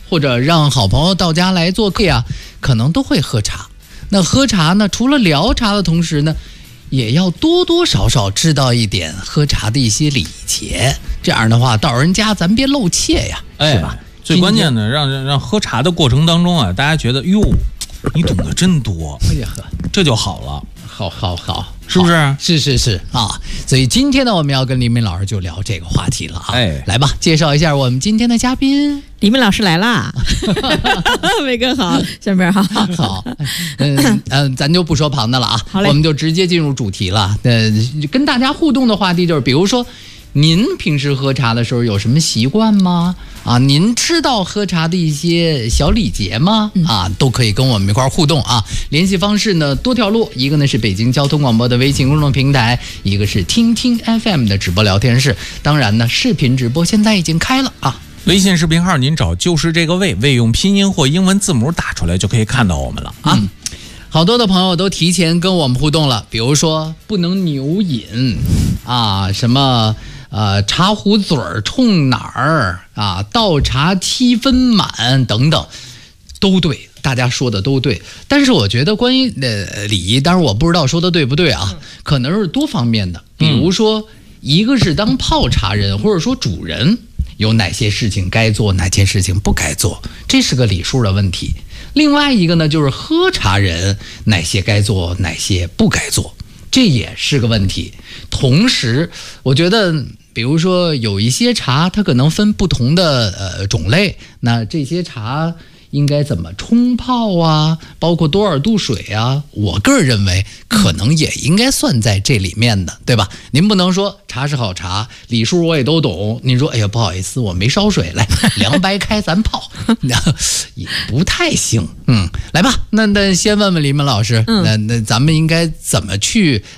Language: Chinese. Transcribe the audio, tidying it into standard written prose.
或者让好朋友到家来做客呀，可能都会喝茶。那喝茶呢，除了聊茶的同时呢，也要多多少少知道一点喝茶的一些礼节，这样的话到人家咱别露怯呀，是吧？ 最关键的让喝茶的过程当中啊，大家觉得哟，你懂得真多， 哎呀呵， 这就好了。 好， 是不是？ 是啊，所以今天呢，我们要跟黎明老师就聊这个话题了啊。来吧，介绍一下我们今天的嘉宾。 黎明老师来啦，伟哥好，小明好。 好，咱就不说旁的了啊， 好嘞， 我们就直接进入主题了。跟大家互动的话题就是，比如说，您平时喝茶的时候有什么习惯吗？啊，您知道喝茶的一些小礼节吗？啊，都可以跟我们一块互动啊。联系方式呢多条路，一个呢是北京交通广播的微信公众平台，一个是听听 FM 的直播聊天室。当然呢，视频直播现在已经开了啊。 微信视频号您找就是这个魏用拼音或英文字母打出来就可以看到我们了啊。 好多的朋友都提前跟我们互动了，比如说不能牛饮啊，什么茶壶嘴儿冲哪儿啊，倒茶7分满等等，都对，大家说的都对。但是我觉得关于礼仪，当然我不知道说的对不对啊，可能是多方面的。比如说，一个是当泡茶人或者说主人，有哪些事情该做，哪些事情不该做，这是个礼数的问题。另外一个呢，就是喝茶人哪些该做，哪些不该做，这也是个问题。同时，我觉得比如说有一些茶它可能分不同的种类，那这些茶应该怎么冲泡啊，包括多少度水啊，我个人认为可能也应该算在这里面的，对吧？您不能说茶是好茶，礼数我也都懂，您说哎呀不好意思我没烧水，来凉白开咱泡也不太行。来吧，那先问问黎明老师，那咱们应该怎么去